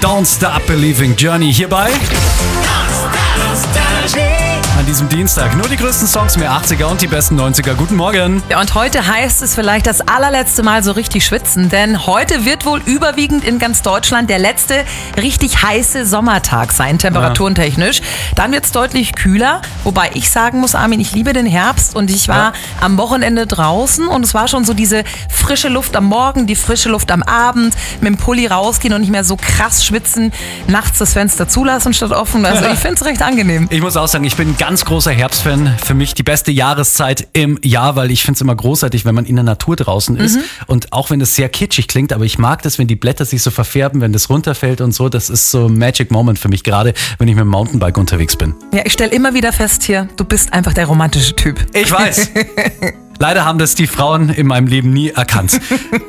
Don't Stop Believing, Journey hierbei. An diesem Dienstag nur die größten Songs, mehr 80er und die besten 90er. Guten Morgen. Ja, und heute heißt es vielleicht das allerletzte Mal so richtig schwitzen, denn heute wird wohl überwiegend in ganz Deutschland der letzte richtig heiße Sommertag sein, temperaturentechnisch. Dann wird es deutlich kühler, wobei ich sagen muss, Armin, ich liebe den Herbst und ich war am Wochenende draußen und es war schon so diese frische Luft am Morgen, die frische Luft am Abend, mit dem Pulli rausgehen und nicht mehr so krass schwitzen, nachts das Fenster zulassen statt offen. Also ich finde es recht angenehm. Ich muss auch sagen, ich bin ein ganz großer Herbstfan. Für mich die beste Jahreszeit im Jahr, weil ich finde es immer großartig, wenn man in der Natur draußen ist. Und auch wenn es sehr kitschig klingt, aber ich mag das, wenn die Blätter sich so verfärben, wenn das runterfällt und so. Das ist so ein Magic Moment für mich, gerade wenn ich mit dem Mountainbike unterwegs bin. Ja, ich stelle immer wieder fest hier, du bist einfach der romantische Typ. Ich weiß. Leider haben das die Frauen in meinem Leben nie erkannt.